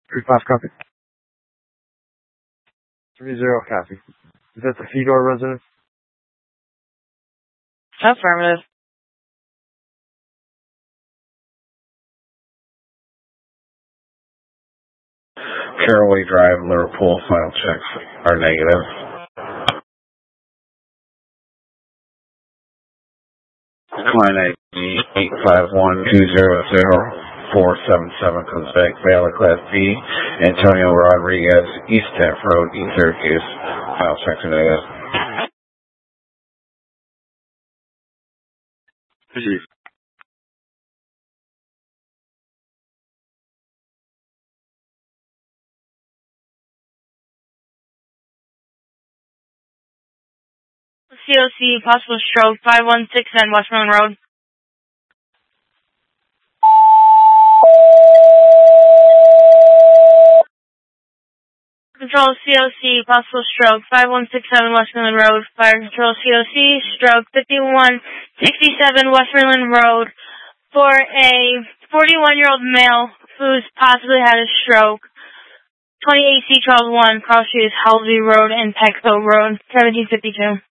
3-5 copy. 3-0 copy. Is that the Fedor residence? Affirmative. Caraway Drive, Liverpool, final checks are negative. Client ID 851-200-477 comes back, Valor Class B, Antonio Rodriguez, East Taft Road, East Syracuse, final checks are negative. Proceed. COC, possible stroke, 5169 Westmoreland Road. Control COC, possible stroke, 5167 Westmoreland Road. Fire Control COC, stroke, 5167 Westmoreland Road for a 41-year-old male who's possibly had a stroke. 28C Charles 1, Cross Street, Halsey Road, and Petco Road, 1752.